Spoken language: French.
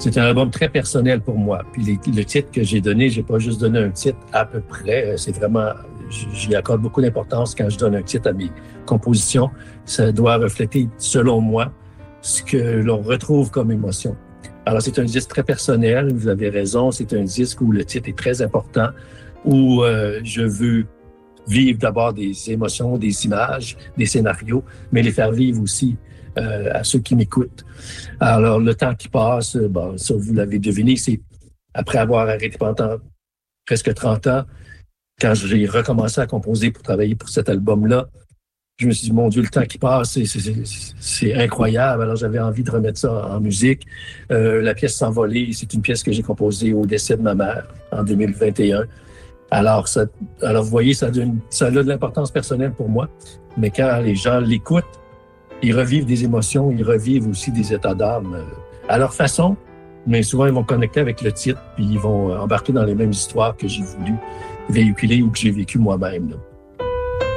C'est un album très personnel pour moi. Puis le titre que j'ai donné, j'ai pas juste donné un titre à peu près. C'est vraiment, j'y accorde beaucoup d'importance quand je donne un titre à mes compositions. Ça doit refléter, selon moi, ce que l'on retrouve comme émotion. Alors, c'est un disque très personnel, vous avez raison. C'est un disque où le titre est très important, où je veux vivre d'abord des émotions, des images, des scénarios, mais les faire vivre aussi à ceux qui m'écoutent. Alors, le temps qui passe, bon, ça, vous l'avez deviné, c'est après avoir arrêté pendant presque 30 ans, quand j'ai recommencé à composer pour travailler pour cet album-là, je me suis dit, mon Dieu, le temps qui passe, c'est incroyable. Alors, j'avais envie de remettre ça en musique. La pièce S'envoler, c'est une pièce que j'ai composée au décès de ma mère en 2021. Alors, vous voyez, ça a de l'importance personnelle pour moi. Mais quand les gens l'écoutent, ils revivent des émotions, ils revivent aussi des états d'âme à leur façon. Mais souvent, ils vont connecter avec le titre, puis ils vont embarquer dans les mêmes histoires que j'ai voulu véhiculer ou que j'ai vécu moi-même, là.